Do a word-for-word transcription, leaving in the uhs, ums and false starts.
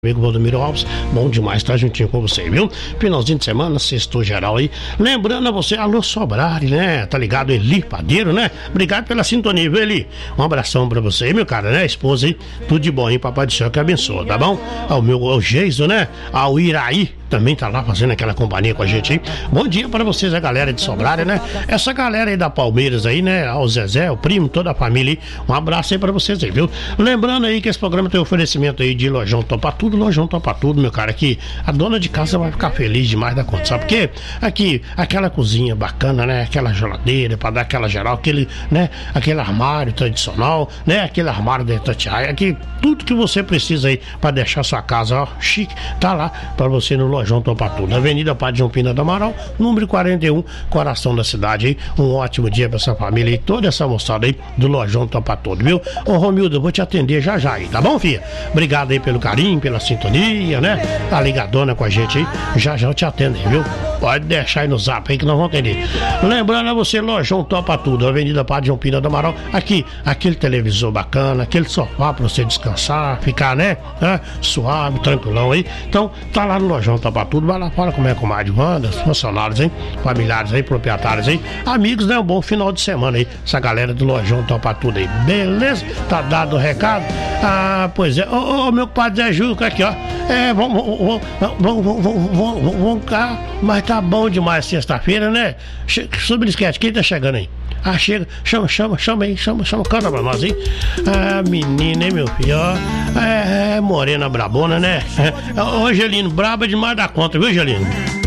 Amigo Valdomiro Alves, bom demais estar juntinho com você, viu? Finalzinho de semana, sextou geral aí. Lembrando a você, alô Sobrari, né? Tá ligado, Eli Padeiro, né? Obrigado pela sintonia, viu, Eli? Um abração pra você, meu cara, né? Esposa aí, tudo de bom, hein? Papai do céu que abençoa, tá bom? Ao meu, ao Geiso, né? Ao Iraí, também tá lá fazendo aquela companhia com a gente aí. Bom dia pra vocês, a galera de Sobrari, né? Essa galera aí da Palmeiras aí, né? Ao Zezé, o primo, toda a família aí. Um abraço aí pra vocês aí, viu? Lembrando aí que esse programa tem oferecimento aí de Lojão Topa Tudo, Lojão Topa Tudo, meu cara, que a dona de casa vai ficar feliz demais da conta, sabe por quê? Aqui, aquela cozinha bacana, né? Aquela geladeira pra dar aquela geral, aquele, né? Aquele armário tradicional, né? Aquele armário da Itatiaia, aqui, tudo que você precisa aí pra deixar sua casa, ó, chique, tá lá pra você no Lojão Topa Tudo, Avenida Padre João Pina do Amaral, número quarenta e um, coração da cidade aí. Um ótimo dia pra essa família e toda essa moçada aí do Lojão Topa Tudo, viu? Ô Romildo, eu vou te atender já já aí, tá bom, filha? Obrigado aí pelo carinho, pela sintonia, né? Tá ligadona com a gente aí, já já eu te atendo aí, viu? Pode deixar aí no zap aí que nós vamos atender. Lembrando a você, Lojão Topa Tudo, Avenida Padre João Pina do Amaral, aqui, aquele televisor bacana, aquele sofá pra você descansar, ficar, né? É, suave, tranquilão aí. Então, tá lá no Lojão Topa Tudo, vai lá fora como é com a Wanda, funcionários aí, familiares aí, proprietários aí, amigos, né? Um bom final de semana aí, essa galera do Lojão Topa Tudo aí, beleza? Tá dado o recado? Ah, pois é, ô, ô meu padre Zé Juca aqui, ó, é, vamos, vamos, vamos, vamos, vamos, vamos cá, mas tá bom demais sexta-feira, né? Sobre esquete, quem tá chegando aí? Ah, chega, chama, chama, chama aí, chama, chama, canta pra nós, hein? Ah, menina, hein, meu filho, ó, é, é morena brabona, né? Ô, Angelino, braba demais da conta, viu, Angelino?